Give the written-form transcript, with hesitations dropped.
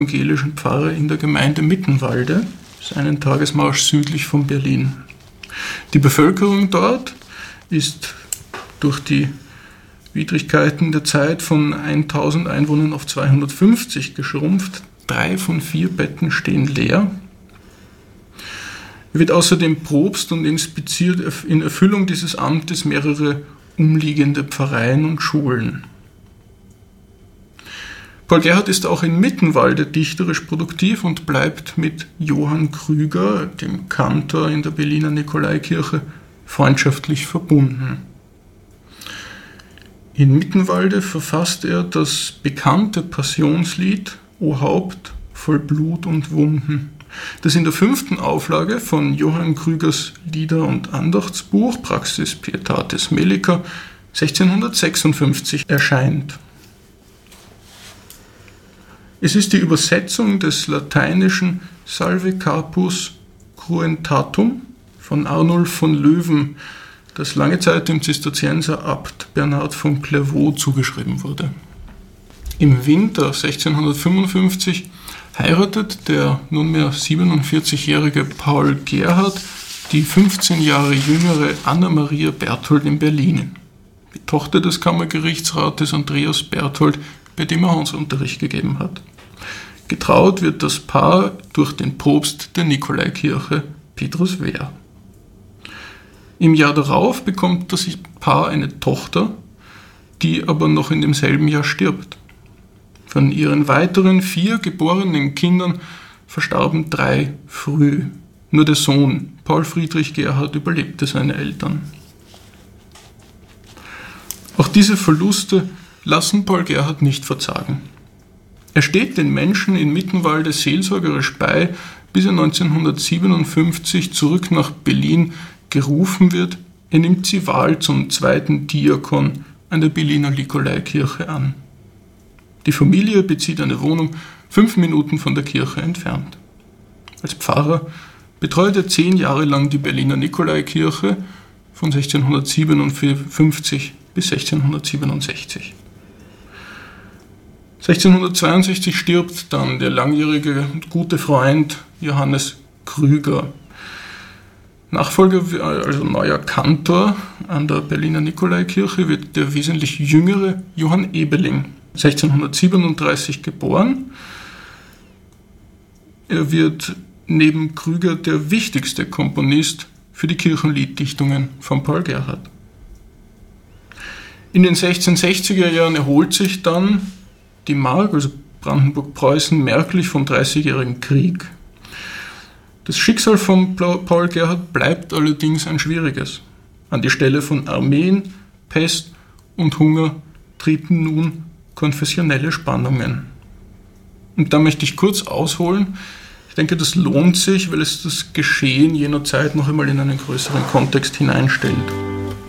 evangelischen Pfarrer in der Gemeinde Mittenwalde, das ist einen Tagesmarsch südlich von Berlin. Die Bevölkerung dort ist durch die Widrigkeiten der Zeit von 1000 Einwohnern auf 250 geschrumpft. 3 von 4 Betten stehen leer. Er wird außerdem Propst und inspiziert in Erfüllung dieses Amtes mehrere umliegende Pfarreien und Schulen. Paul Gerhardt ist auch in Mittenwalde dichterisch produktiv und bleibt mit Johann Krüger, dem Kantor in der Berliner Nikolaikirche, freundschaftlich verbunden. In Mittenwalde verfasst er das bekannte Passionslied O Haupt voll Blut und Wunden, das in der 5. Auflage von Johann Krügers Lieder- und Andachtsbuch Praxis Pietatis Melica 1656 erscheint. Es ist die Übersetzung des lateinischen Salve Capus Cruentatum von Arnulf von Löwen, das lange Zeit dem Zisterzienser Abt Bernhard von Clairvaux zugeschrieben wurde. Im Winter 1655 heiratet der nunmehr 47-jährige Paul Gerhardt die 15 Jahre jüngere Anna-Maria Berthold in Berlin, die Tochter des Kammergerichtsrates Andreas Berthold, bei dem er Hausunterricht gegeben hat. Getraut wird das Paar durch den Propst der Nikolaikirche, Petrus Wehr. Im Jahr darauf bekommt das Paar eine Tochter, die aber noch in demselben Jahr stirbt. Von ihren weiteren 4 geborenen Kindern verstarben 3 früh. Nur der Sohn, Paul Friedrich Gerhardt, überlebte seine Eltern. Auch diese Verluste lassen Paul Gerhardt nicht verzagen. Er steht den Menschen in Mittenwalde seelsorgerisch bei, bis er 1957 zurück nach Berlin gerufen wird. Er nimmt sie Wahl zum 2. Diakon an der Berliner Nikolaikirche an. Die Familie bezieht eine Wohnung 5 Minuten von der Kirche entfernt. Als Pfarrer betreut er 10 Jahre lang die Berliner Nikolaikirche von 1657 bis 1667. 1662 stirbt dann der langjährige und gute Freund Johannes Krüger. Nachfolger, also neuer Kantor an der Berliner Nikolaikirche, wird der wesentlich jüngere Johann Ebeling, 1637 geboren. Er wird neben Krüger der wichtigste Komponist für die Kirchenlieddichtungen von Paul Gerhardt. In den 1660er Jahren erholt sich dann die Mark, also Brandenburg-Preußen, merklich vom Dreißigjährigen Krieg. Das Schicksal von Paul Gerhardt bleibt allerdings ein schwieriges. An die Stelle von Armeen, Pest und Hunger treten nun konfessionelle Spannungen. Und da möchte ich kurz ausholen. Ich denke, das lohnt sich, weil es das Geschehen jener Zeit noch einmal in einen größeren Kontext hineinstellt.